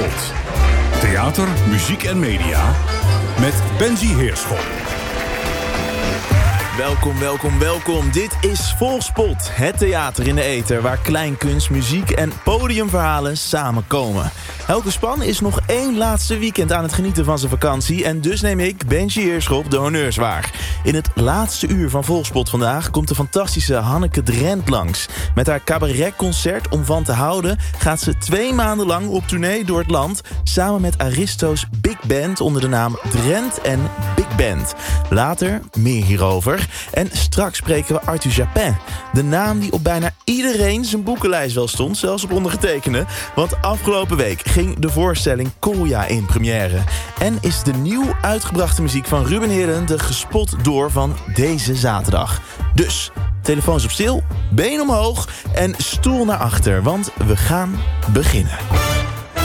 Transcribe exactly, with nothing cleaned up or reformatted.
Volkspot. Theater, muziek en media met Benji Heerschop. Welkom, welkom, welkom. Dit is Volkspot, het theater in de ether waar kleinkunst, muziek en podiumverhalen samenkomen. Elke span is nog één laatste weekend aan het genieten van zijn vakantie en dus neem ik, Benji Heerschop, de honneurs waar. In het laatste uur van Volkspot vandaag komt de fantastische Hanneke Drent langs. Met haar cabaretconcert Om Van te Houden gaat ze twee maanden lang op tournee door het land samen met Aristo's Big Band onder de naam Drent en Big Band. Later meer hierover. En straks spreken we Arthur Japin. De naam die op bijna iedereen zijn boekenlijst wel stond, zelfs op ondergetekende. Want afgelopen week ging de voorstelling Kolja in première. En is de nieuw uitgebrachte muziek van Ruben Heerden de gespot door van deze zaterdag. Dus telefoons op stil, been omhoog en stoel naar achter, want we gaan beginnen.